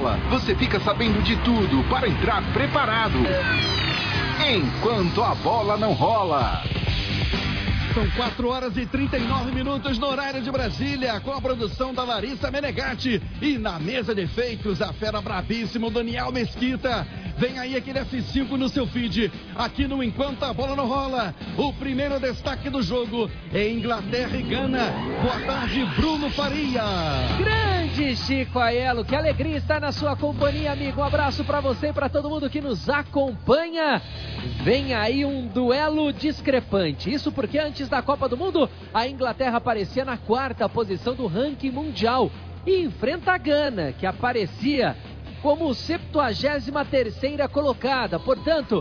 bola, você fica sabendo de tudo para entrar preparado. Enquanto a bola não rola. São 4 horas e 39 minutos no horário de Brasília, com a produção da Larissa Menegatti. E na mesa de efeitos, a fera brabíssima, Daniel Mesquita. Vem aí aquele F5 no seu feed, aqui no Enquanto a Bola Não Rola. O primeiro destaque do jogo é Inglaterra e Gana. Boa tarde, Bruno Faria. Grande Chico Aiello, que alegria estar na sua companhia, amigo. Um abraço para você e para todo mundo que nos acompanha. Vem aí um duelo discrepante. Isso porque antes da Copa do Mundo, a Inglaterra aparecia na 4ª posição do ranking mundial e enfrenta a Gana, que aparecia como 73ª colocada. Portanto,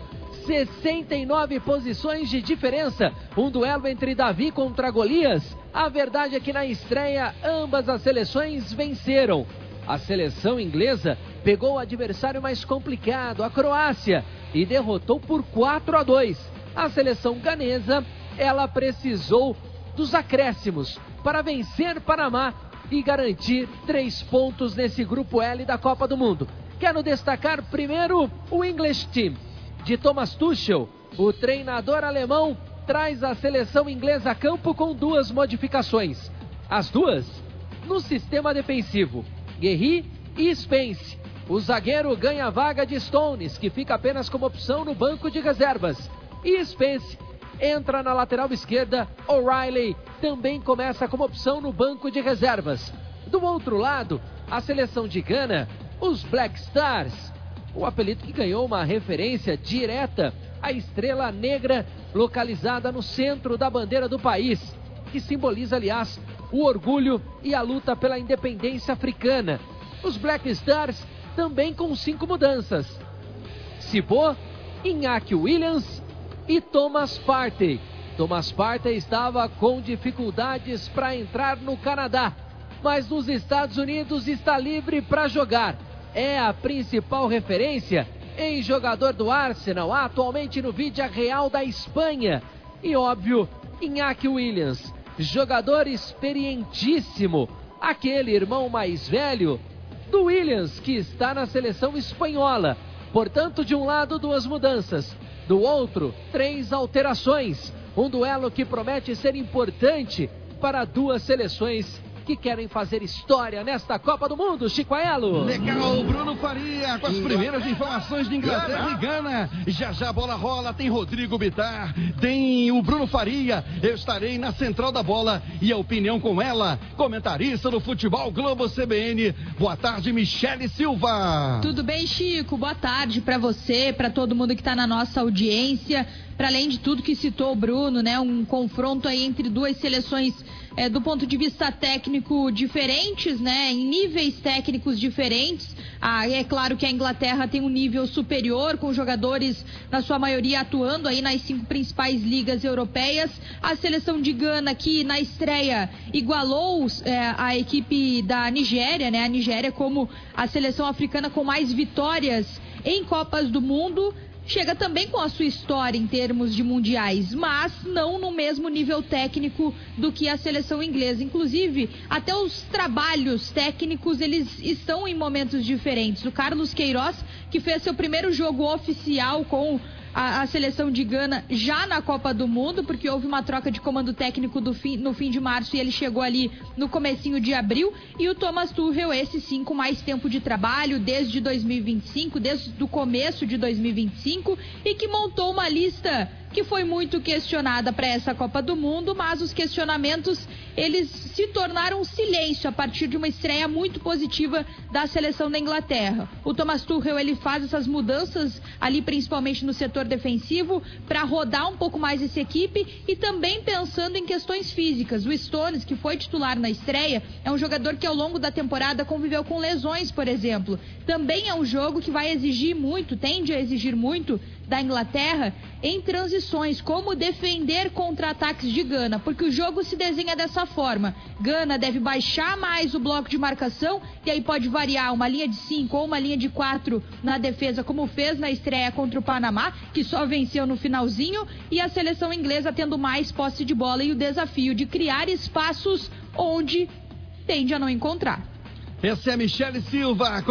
69 posições de diferença. Um duelo entre Davi contra Golias. A verdade é que na estreia, ambas as seleções venceram. A seleção inglesa pegou o adversário mais complicado, a Croácia, e derrotou por 4-2. A seleção ganesa, ela precisou dos acréscimos para vencer Panamá e garantir 3 pontos nesse grupo L da Copa do Mundo. Quero destacar primeiro o English Team de Thomas Tuchel. O treinador alemão traz a seleção inglesa a campo com 2 modificações. As duas no sistema defensivo, Guerri e Spence. O zagueiro ganha a vaga de Stones, que fica apenas como opção no banco de reservas. E Spence entra na lateral esquerda. O'Reilly também começa como opção no banco de reservas. Do outro lado, a seleção de Gana, os Black Stars. O apelido que ganhou uma referência direta à estrela negra localizada no centro da bandeira do país, que simboliza, aliás, o orgulho e a luta pela independência africana. Os Black Stars também com 5 mudanças: Cibô, Iñaki Williams e Thomas Partey. Thomas Partey estava com dificuldades para entrar no Canadá, mas nos Estados Unidos está livre para jogar. É a principal referência em jogador do Arsenal, atualmente no Villarreal da Espanha. E óbvio, Iñaki Williams, jogador experientíssimo, aquele irmão mais velho do Williams, que está na seleção espanhola. Portanto, de um lado, 2 mudanças, do outro, 3 alterações. Um duelo que promete ser importante para 2 seleções que querem fazer história nesta Copa do Mundo. Chico Aiello. Legal, Bruno Faria, com as primeiras informações de Inglaterra e Gana. Já já a bola rola, tem Rodrigo Bitar, tem o Bruno Faria. Eu estarei na central da bola e a opinião com ela, comentarista do Futebol Globo CBN. Boa tarde, Michele Silva. Tudo bem, Chico? Boa tarde para você, para todo mundo que está na nossa audiência. Para além de tudo que citou o Bruno, né? Um confronto aí entre 2 seleções do ponto de vista técnico diferentes, né? Em níveis técnicos diferentes. É claro que a Inglaterra tem um nível superior, com jogadores, na sua maioria, atuando aí nas 5 principais ligas europeias. A seleção de Gana, que na estreia igualou a equipe da Nigéria, né? A Nigéria como a seleção africana com mais vitórias em Copas do Mundo. Chega também com a sua história em termos de mundiais, mas não no mesmo nível técnico do que a seleção inglesa. Inclusive, até os trabalhos técnicos, eles estão em momentos diferentes. O Carlos Queiroz, que fez seu primeiro jogo oficial com a seleção de Gana já na Copa do Mundo, porque houve uma troca de comando técnico no fim de março e ele chegou ali no comecinho de abril. E o Thomas Tuchel, esse sim, com mais tempo de trabalho, desde 2025, desde o começo de 2025, e que montou uma lista que foi muito questionada para essa Copa do Mundo, mas os questionamentos, eles se tornaram silêncio a partir de uma estreia muito positiva da seleção da Inglaterra. O Thomas Tuchel, ele faz essas mudanças ali, principalmente no setor defensivo, para rodar um pouco mais essa equipe e também pensando em questões físicas. O Stones, que foi titular na estreia, é um jogador que ao longo da temporada conviveu com lesões, por exemplo. Também é um jogo que vai exigir muito, tende a exigir muito da Inglaterra em transições, como defender contra-ataques de Gana, porque o jogo se desenha dessa forma. Gana deve baixar mais o bloco de marcação e aí pode variar uma linha de 5 ou uma linha de 4 na defesa, como fez na estreia contra o Panamá, que só venceu no finalzinho, e a seleção inglesa tendo mais posse de bola e o desafio de criar espaços onde tende a não encontrar. Essa é a Michele Silva.